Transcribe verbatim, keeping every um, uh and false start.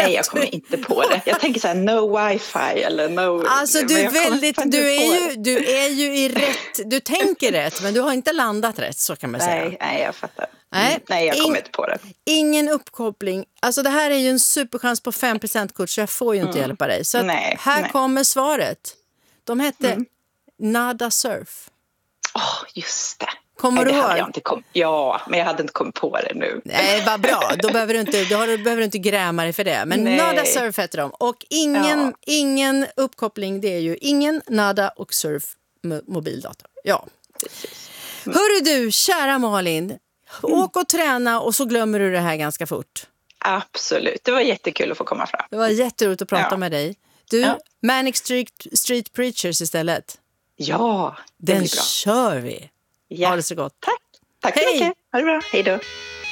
Nej, jag kommer inte på det. Jag tänker så här, no wifi eller no... Alltså du är väldigt, du är, ju, det. du är ju i rätt, du tänker rätt, men du har inte landat rätt, så kan man nej, säga. Nej, jag fattar. Nej, nej jag kommer in, inte på det. Ingen uppkoppling. Alltså det här är ju en superchans på fem procent kort, så jag får ju inte mm. hjälpa dig. Så att nej, här nej. kommer svaret. De hette mm. Nada Surf. Åh, oh, just det. Kommer Nej, du det hade ihåg? jag inte kom... Ja, men jag hade inte kommit på det nu. Nej, vad bra. Då behöver du inte, då behöver du inte gräma dig för det. Men Nej. Nada Surf heter de. Och ingen, ja. ingen uppkoppling, det är ju ingen Nada och Surf mobildator. Ja. Mm. Hörru du, kära Malin. Mm. Åk och träna och så glömmer du det här ganska fort. Absolut. Det var jättekul att få komma fram. Det var jätteroligt att prata ja. med dig. Du, ja. Manic Street, Street Preachers istället. Ja, det Den blir bra. kör vi. Ja. Ha det så gott. Tack. Tack Hej. så mycket. Ha det bra. Hej då.